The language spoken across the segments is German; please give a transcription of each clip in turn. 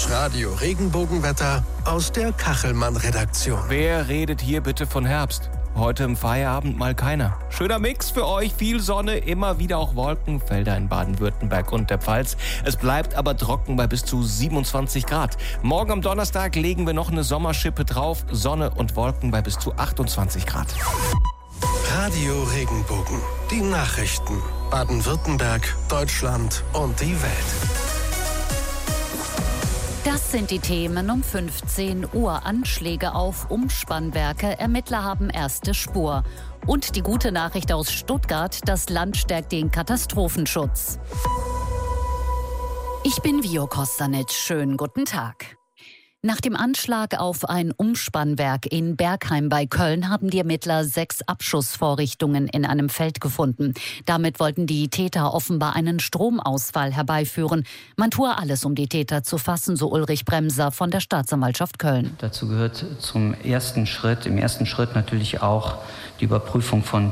Das Radio-Regenbogenwetter aus der Kachelmann-Redaktion. Wer redet hier bitte von Herbst? Heute im Feierabend mal keiner. Schöner Mix für euch, viel Sonne, immer wieder auch Wolkenfelder in Baden-Württemberg und der Pfalz. Es bleibt aber trocken bei bis zu 27 Grad. Morgen am Donnerstag legen wir noch eine Sommerschippe drauf. Sonne und Wolken bei bis zu 28 Grad. Radio Regenbogen. Die Nachrichten. Baden-Württemberg, Deutschland und die Welt. Das sind die Themen um 15 Uhr. Anschläge auf Umspannwerke. Ermittler haben erste Spur. Und die gute Nachricht aus Stuttgart: Das Land stärkt den Katastrophenschutz. Ich bin Vio Kostanic. Schönen guten Tag. Nach dem Anschlag auf ein Umspannwerk in Bergheim bei Köln haben die Ermittler 6 Abschussvorrichtungen in einem Feld gefunden. Damit wollten die Täter offenbar einen Stromausfall herbeiführen. Man tue alles, um die Täter zu fassen, so Ulrich Bremser von der Staatsanwaltschaft Köln. Dazu gehört im ersten Schritt natürlich auch die Überprüfung von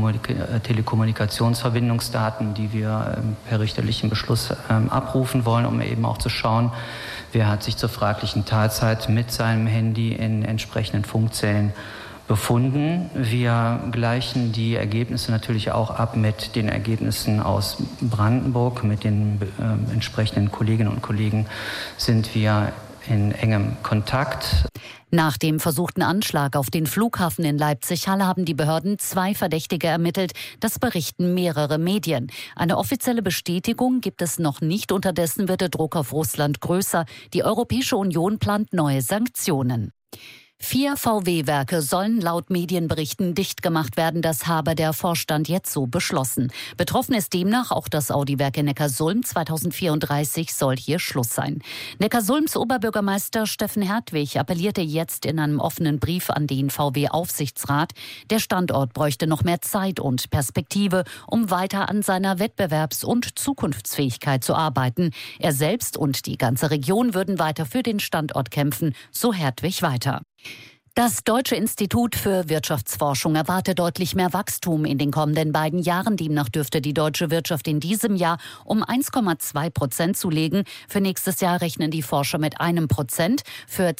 Telekommunikationsverbindungsdaten, die wir per richterlichen Beschluss abrufen wollen, um eben auch zu schauen, wer hat sich zur fraglichen Tatzeit mit seinem Handy in entsprechenden Funkzellen befunden. Wir gleichen die Ergebnisse natürlich auch ab mit den Ergebnissen aus Brandenburg. Mit den entsprechenden Kolleginnen und Kollegen sind wir in engem Kontakt. Nach dem versuchten Anschlag auf den Flughafen in Leipzig-Halle haben die Behörden 2 Verdächtige ermittelt. Das berichten mehrere Medien. Eine offizielle Bestätigung gibt es noch nicht. Unterdessen wird der Druck auf Russland größer. Die Europäische Union plant neue Sanktionen. 4 VW-Werke sollen laut Medienberichten dicht gemacht werden. Das habe der Vorstand jetzt so beschlossen. Betroffen ist demnach auch das Audi-Werk in Neckarsulm. 2034 soll hier Schluss sein. Neckarsulms Oberbürgermeister Steffen Hertwig appellierte jetzt in einem offenen Brief an den VW-Aufsichtsrat. Der Standort bräuchte noch mehr Zeit und Perspektive, um weiter an seiner Wettbewerbs- und Zukunftsfähigkeit zu arbeiten. Er selbst und die ganze Region würden weiter für den Standort kämpfen, so Hertwig weiter. Das Deutsche Institut für Wirtschaftsforschung erwartet deutlich mehr Wachstum in den kommenden beiden Jahren. Demnach dürfte die deutsche Wirtschaft in diesem Jahr um 1,2% zulegen. Für nächstes Jahr rechnen die Forscher mit 1%, für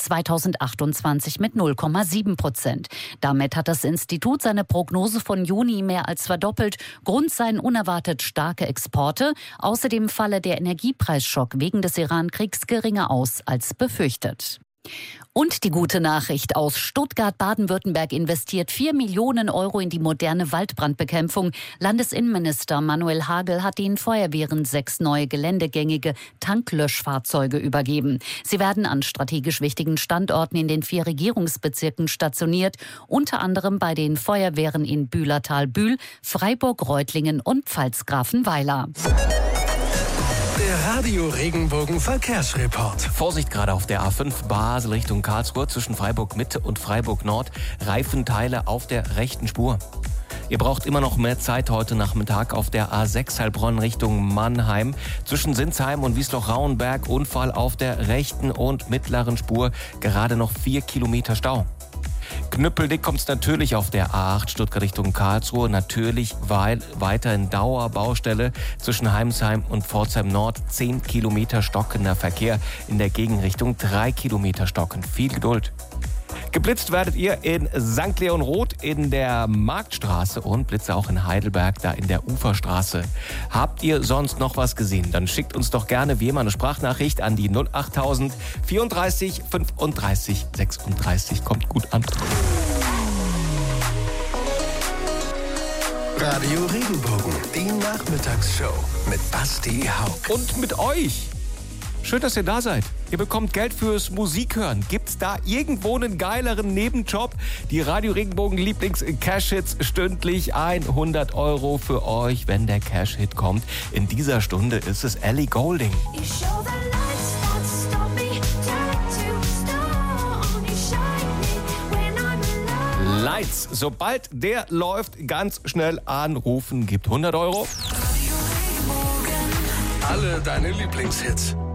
2028 mit 0,7%. Damit hat das Institut seine Prognose von Juni mehr als verdoppelt. Grund seien unerwartet starke Exporte. Außerdem falle der Energiepreisschock wegen des Iran-Kriegs geringer aus als befürchtet. Und die gute Nachricht aus Stuttgart: Baden-Württemberg investiert 4 Millionen Euro in die moderne Waldbrandbekämpfung. Landesinnenminister Manuel Hagel hat den Feuerwehren 6 neue geländegängige Tanklöschfahrzeuge übergeben. Sie werden an strategisch wichtigen Standorten in den 4 Regierungsbezirken stationiert, unter anderem bei den Feuerwehren in Bühlertal-Bühl, Freiburg-Reutlingen und Pfalzgrafenweiler. Der Radio Regenbogen Verkehrsreport. Vorsicht gerade auf der A5 Basel Richtung Karlsruhe zwischen Freiburg Mitte und Freiburg Nord. Reifenteile auf der rechten Spur. Ihr braucht immer noch mehr Zeit heute Nachmittag auf der A6 Heilbronn Richtung Mannheim. Zwischen Sinsheim und Wiesloch-Rauenberg Unfall auf der rechten und mittleren Spur. Gerade noch 4 Kilometer Stau. Knüppeldick kommt es natürlich auf der A8 Stuttgart Richtung Karlsruhe. Natürlich, weil weiterhin Dauerbaustelle zwischen Heimsheim und Pforzheim Nord. 10 Kilometer stockender Verkehr. In der Gegenrichtung 3 Kilometer stockend. Viel Geduld. Geblitzt werdet ihr in St. Leon Roth in der Marktstraße und Blitze auch in Heidelberg, da in der Uferstraße. Habt ihr sonst noch was gesehen? Dann schickt uns doch gerne wie immer eine Sprachnachricht an die 08000 34 35 36. Kommt gut an. Radio Regenbogen, die Nachmittagsshow mit Basti Hauck. Und mit euch. Schön, dass ihr da seid. Ihr bekommt Geld fürs Musikhören. Gibt's da irgendwo einen geileren Nebenjob? Die Radio Regenbogen Lieblings-Cash-Hits stündlich 100 Euro für euch, wenn der Cash-Hit kommt. In dieser Stunde ist es Ellie Goulding. Lights, sobald der läuft, ganz schnell anrufen, gibt 100 Euro. Alle deine Lieblingshits.